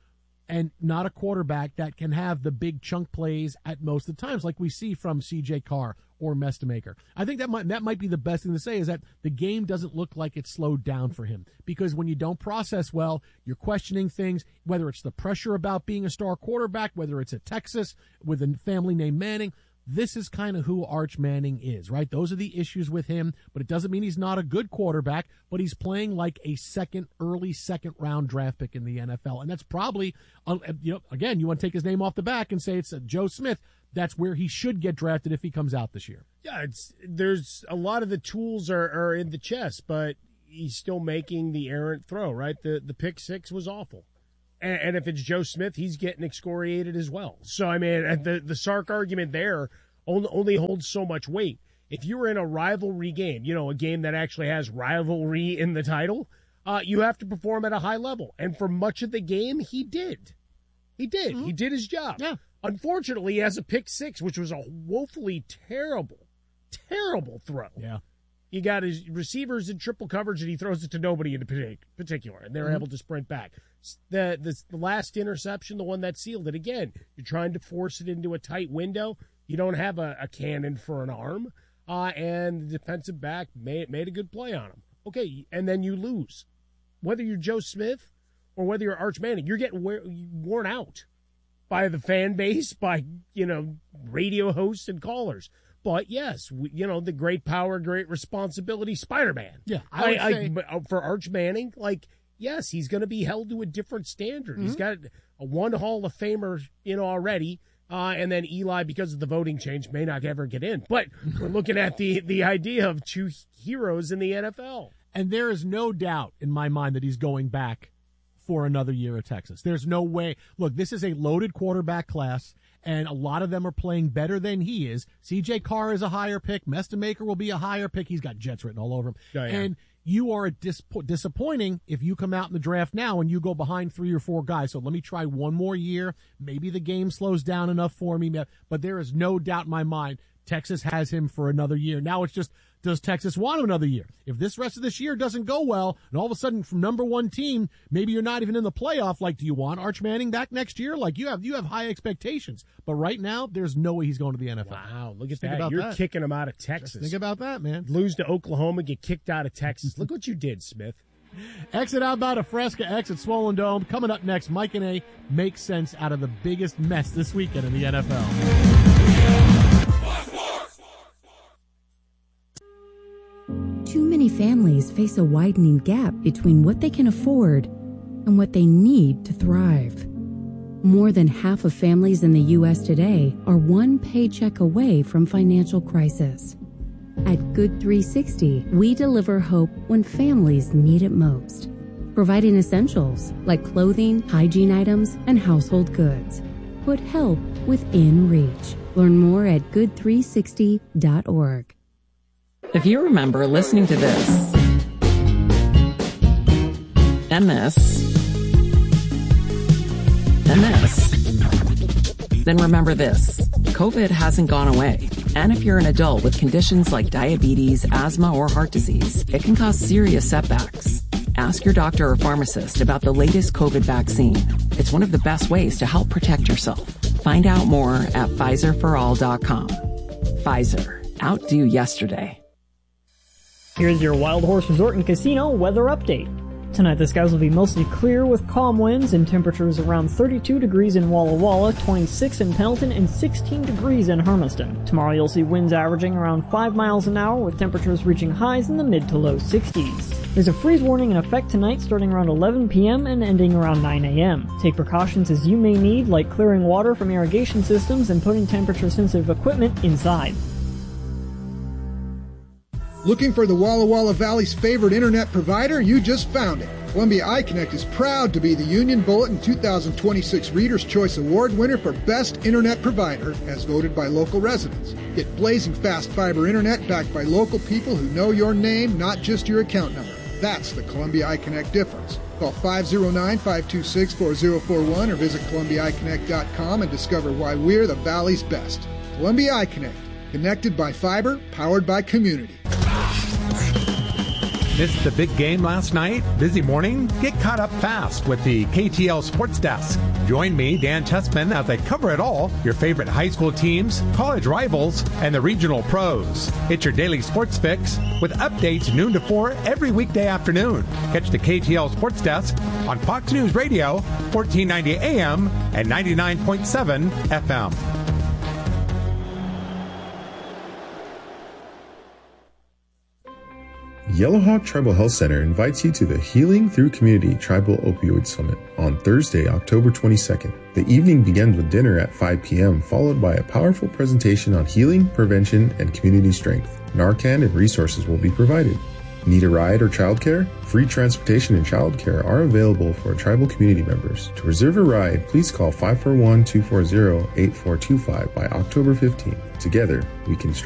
and not a quarterback that can have the big chunk plays at most of the times like we see from C J Carr or Mestamaker. I think that might that might be the best thing to say, is that the game doesn't look like it's slowed down for him, because when you don't process well, you're questioning things, whether it's the pressure about being a star quarterback, whether it's at Texas with a family named Manning. This is kind of who Arch Manning is, right? Those are the issues with him, but it doesn't mean he's not a good quarterback, but he's playing like a second, early second round draft pick in the N F L. And that's probably, you know, again, you want to take his name off the back and say it's Joe Smith. That's where he should get drafted if he comes out this year. Yeah, it's there's a lot of the tools are, are in the chest, but he's still making the errant throw, right? The the pick six was awful. And, and if it's Joe Smith, he's getting excoriated as well. So, I mean, the, the Sark argument there only, only holds so much weight. If you were in a rivalry game, you know, a game that actually has rivalry in the title, uh, you have to perform at a high level. And for much of the game, he did. He did. Mm-hmm. He did his job. Yeah. Unfortunately, he has a pick six, which was a woefully terrible, terrible throw. Yeah. You got his receivers in triple coverage, and he throws it to nobody in particular, and they're mm-hmm. able to sprint back. The, the the last interception, the one that sealed it, again, you're trying to force it into a tight window. You don't have a, a cannon for an arm, uh, and the defensive back made, made a good play on him. Okay, and then you lose. Whether you're Joe Smith or whether you're Arch Manning, you're getting wear, worn out by the fan base, by, you know, radio hosts and callers. But, yes, we, you know, the great power, great responsibility, Spider-Man. Yeah, I would I, say... I, for Arch Manning, like, yes, he's going to be held to a different standard. Mm-hmm. He's got a one Hall of Famer, you know, already, uh, and then Eli, because of the voting change, may not ever get in. But we're looking at the, the idea of two heroes in the N F L. And there is no doubt in my mind that he's going back for another year at Texas. There's no way. Look, this is a loaded quarterback class, and a lot of them are playing better than he is. C J Carr is a higher pick. Mestamaker will be a higher pick. He's got Jets written all over him. Oh, yeah. And you are dis- disappointing if you come out in the draft now and you go behind three or four guys. So let me try one more year. Maybe the game slows down enough for me. But there is no doubt in my mind Texas has him for another year. Now it's just, does Texas want him another year? If this rest of this year doesn't go well, and all of a sudden from number one team, maybe you're not even in the playoff, like, do you want Arch Manning back next year? Like, you have you have high expectations. But right now, there's no way he's going to the N F L. Wow, look at Think that. about You're that. kicking him out of Texas. Just think about that, man. Lose to Oklahoma, get kicked out of Texas. Look what you did, Smith. Exit out by Fresca, exit Swollen Dome. Coming up next, Mike and A make sense out of the biggest mess this weekend in the N F L. Too many families face a widening gap between what they can afford and what they need to thrive. More than half of families in the U S today are one paycheck away from financial crisis. At Good three sixty, we deliver hope when families need it most, providing essentials like clothing, hygiene items, and household goods. Put help within reach. Learn more at good three sixty dot org. If you remember listening to this, and this, and this, then remember this. COVID hasn't gone away. And if you're an adult with conditions like diabetes, asthma, or heart disease, it can cause serious setbacks. Ask your doctor or pharmacist about the latest COVID vaccine. It's one of the best ways to help protect yourself. Find out more at Pfizer for all dot com. Pfizer. Outdo yesterday. Here's your Wild Horse Resort and Casino weather update. Tonight the skies will be mostly clear with calm winds and temperatures around thirty-two degrees in Walla Walla, twenty-six in Pendleton, and sixteen degrees in Hermiston. Tomorrow you'll see winds averaging around five miles an hour with temperatures reaching highs in the mid to low sixties. There's a freeze warning in effect tonight starting around eleven p.m. and ending around nine a.m. Take precautions as you may need, like clearing water from irrigation systems and putting temperature-sensitive equipment inside. Looking for the Walla Walla Valley's favorite internet provider? You just found it. Columbia iConnect is proud to be the Union Bulletin two thousand twenty-six Reader's Choice Award winner for Best Internet Provider, as voted by local residents. Get blazing fast fiber internet backed by local people who know your name, not just your account number. That's the Columbia iConnect difference. Call five oh nine, five two six, four oh four one or visit Columbia i connect dot com and discover why we're the Valley's best. Columbia iConnect, connected by fiber, powered by community. Missed the big game last night? Busy morning? Get caught up fast with the K T L Sports Desk. Join me, Dan Tessman, as I cover it all, your favorite high school teams, college rivals, and the regional pros. It's your daily sports fix with updates noon to four every weekday afternoon. Catch the K T L Sports Desk on Fox News Radio, fourteen ninety A M and ninety-nine point seven F M. Yellowhawk Tribal Health Center invites you to the Healing Through Community Tribal Opioid Summit on Thursday, October twenty-second. The evening begins with dinner at five p.m., followed by a powerful presentation on healing, prevention, and community strength. Narcan and resources will be provided. Need a ride or childcare? Free transportation and childcare are available for tribal community members. To reserve a ride, please call five four one, two four zero, eight four two five by October fifteenth. Together, we can